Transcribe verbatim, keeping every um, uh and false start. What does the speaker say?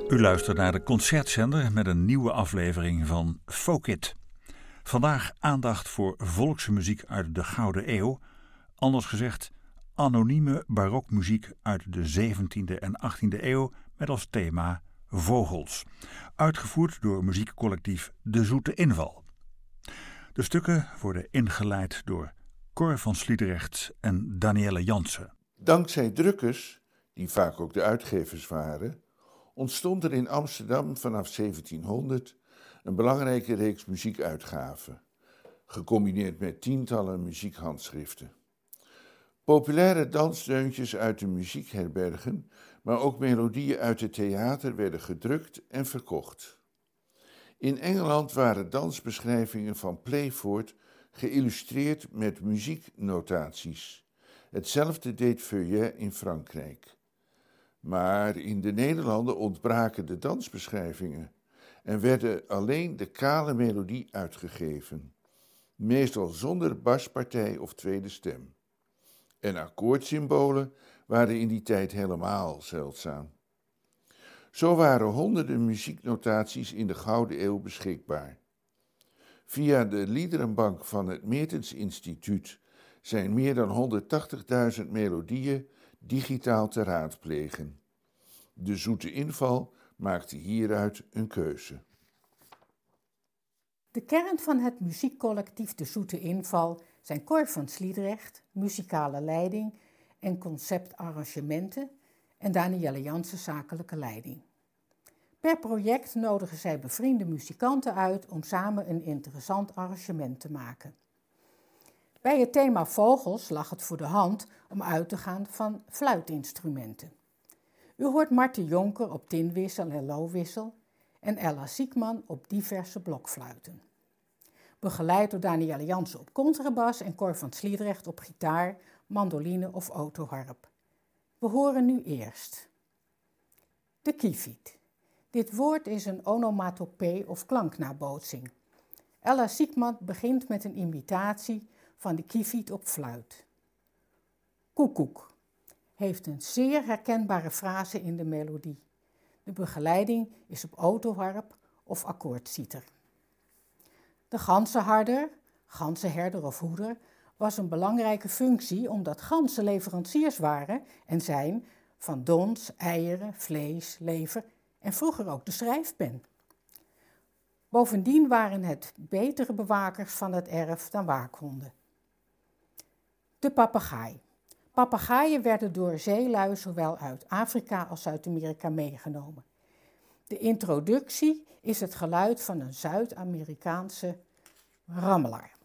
U luistert naar de Concertzender met een nieuwe aflevering van Folk-It. Vandaag aandacht voor volkse muziek uit de Gouden Eeuw. Anders gezegd, anonieme barokmuziek uit de zeventiende en achttiende eeuw met als thema vogels. Uitgevoerd door muziekcollectief De Zoete Inval. De stukken worden ingeleid door Cor van Sliedrecht en Danielle Jansen. Dankzij drukkers, die vaak ook de uitgevers waren, ontstond er in Amsterdam vanaf zeventienhonderd een belangrijke reeks muziekuitgaven, gecombineerd met tientallen muziekhandschriften. Populaire dansdeuntjes uit de muziekherbergen, maar ook melodieën uit het theater werden gedrukt en verkocht. In Engeland waren dansbeschrijvingen van Playford geïllustreerd met muzieknotaties. Hetzelfde deed Feuillet in Frankrijk. Maar in de Nederlanden ontbraken de dansbeschrijvingen en werden alleen de kale melodie uitgegeven, meestal zonder baspartij of tweede stem. En akkoordsymbolen waren in die tijd helemaal zeldzaam. Zo waren honderden muzieknotaties in de Gouden Eeuw beschikbaar. Via de liederenbank van het Meertens Instituut zijn meer dan honderdtachtigduizend melodieën digitaal te raadplegen. De Zoete Inval maakte hieruit een keuze. De kern van het muziekcollectief De Zoete Inval zijn Cor van Sliedrecht, muzikale leiding en conceptarrangementen, en Danielle Jansen, zakelijke leiding. Per project nodigen zij bevriende muzikanten uit om samen een interessant arrangement te maken. Bij het thema vogels lag het voor de hand om uit te gaan van fluitinstrumenten. U hoort Marten Jonker op tinwissel en loowissel en Ella Siekman op diverse blokfluiten. Begeleid door Danielle Jansen op contrabas en Cor van Sliedrecht op gitaar, mandoline of autoharp. We horen nu eerst de kieviet. Dit woord is een onomatopee of klanknabootsing. Ella Siekman begint met een imitatie van de kieviet op fluit. Koekoek heeft een zeer herkenbare frase in de melodie. De begeleiding is op autoharp of akkoordciter. De ganzenharder, ganzenherder of hoeder, was een belangrijke functie omdat ganzen leveranciers waren en zijn van dons, eieren, vlees, lever en vroeger ook de schrijfpen. Bovendien waren het betere bewakers van het erf dan waakhonden. De papegaai. Papegaaien werden door zeelui zowel uit Afrika als Zuid-Amerika meegenomen. De introductie is het geluid van een Zuid-Amerikaanse rammelaar.